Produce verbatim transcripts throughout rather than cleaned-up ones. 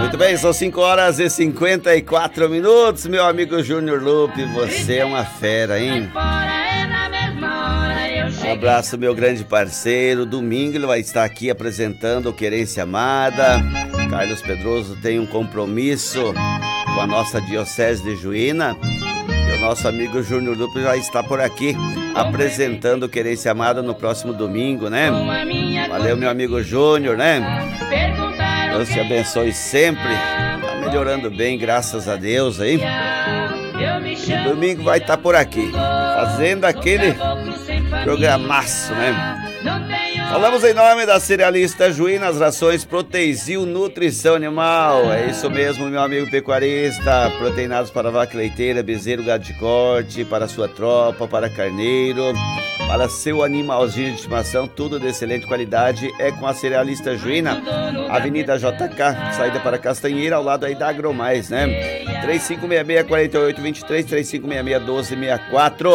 Muito bem, são cinco horas e cinquenta e quatro minutos, meu amigo Júnior Lupe, você é uma fera, hein? Um abraço, meu grande parceiro. Domingo ele vai estar aqui apresentando o Querência Amada. Carlos Pedroso tem um compromisso com a nossa Diocese de Juína. E o nosso amigo Júnior Lupe já está por aqui apresentando o Querência Amada no próximo domingo, né? Valeu, meu amigo Júnior, né? Deus te abençoe sempre. Tá melhorando bem, graças a Deus aí. E domingo vai estar por aqui, fazendo aquele programaço, né? Falamos em nome da cerealista Juína, rações Proteizil Nutrição Animal. É isso mesmo, meu amigo pecuarista. Proteinados para vaca leiteira, bezerro, gado de corte, para sua tropa, para carneiro, para seu animalzinho de estimação, tudo de excelente qualidade é com a cerealista Juína. Avenida J K, saída para Castanheira, ao lado aí da Agromais, né? três cinco seis seis, quatro oito dois três, três cinco seis seis, um dois seis quatro.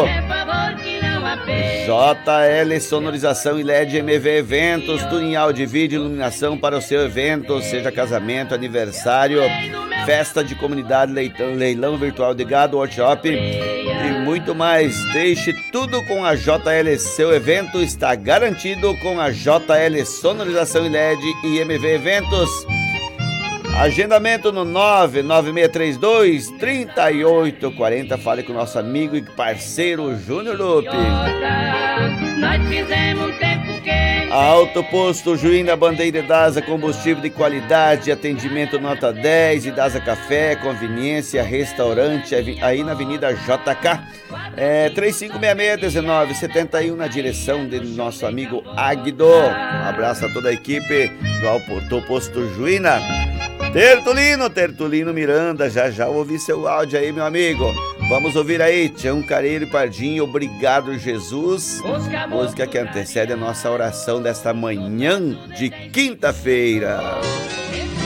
J L Sonorização e L E D M V Eventos, tudo em áudio, vídeo, iluminação para o seu evento, seja casamento, aniversário, festa de comunidade, leilão, leilão virtual de gado, workshop e muito mais. Deixe tudo com a J L. Seu evento está garantido com a J L Sonorização e L E D e M V Eventos. Agendamento no nove nove seis três dois, três oito quatro zero. Fale com o nosso amigo e parceiro Júnior Lupe. Alto Posto Juína, Bandeira Dasa, combustível de qualidade, atendimento nota dez, e Dasa Café, conveniência, restaurante, aí na Avenida J K, é, três cinco seis seis, um nove sete um, na direção de nosso amigo Agdo. Um abraço a toda a equipe do Alto Posto Juína. Tertulino, Tertulino Miranda, já já ouvi seu áudio aí, meu amigo. Vamos ouvir aí, Tião Careiro e Pardinho, Obrigado Jesus, música que antecede a nossa oração desta manhã de quinta-feira.